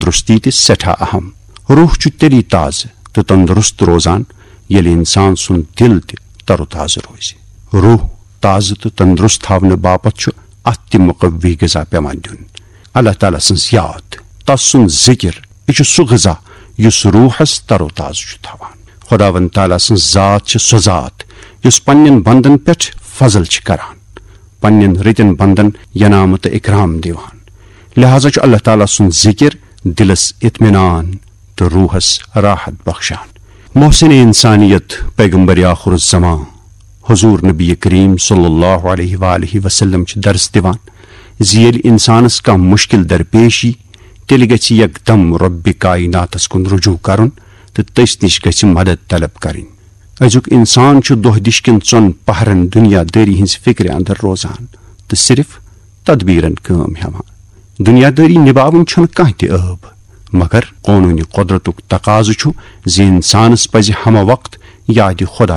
तंदुरुस्ती ते सठा अहम। रूह छु तेली ताज तो तंदुरुस्त रोजान येले इंसान सुन दिल ते तरोताज रोज। रूह ताज तो तंदुरुस्त थावने बापत छु अत मुकव्वी ग़िज़ा पेवान दिन। अल्लाह ताला सन्स याद तस सुन जिक्र यह सु ग़िज़ा युस रूहस तरोताज छु थावान। खुदावन ताला सन्स जात छु सो जात युस पन्नन बंदन पेठ फजल छु करान, पन्नन रितन बंदन यनाम तो इकराम दिवान। लिहाजा छु अल्लाह ताला सुन जिक्र दिलस इत्मीनान तो रूहस राहत बख्शान। मोहसिन इंसानियत पैगंबर आखिरुज़्ज़मा हुजूर नबी करीम सल्लल्लाहु अलैहि वसल्लम छु दर्स दिवान ज़ेल इंसानस का मुश्किल दरपेशी तेल गछि यकदम रब्बि कायनातस कुन रुजू करन तो तस निश गछि मदद तलब करिन। अजुक इंसान छु दोह दिशकिन चोन पहरन दुनियादारी हिंस फिक्र अंदर रोजान तो सिर्फ तदबीरन काम हेवान। दुनियादारी निभावन छन कह ते अब, मगर कानूनी कुदरतुक तकाज़ु छु जे इंसानस पज हम वक्त याद खुदा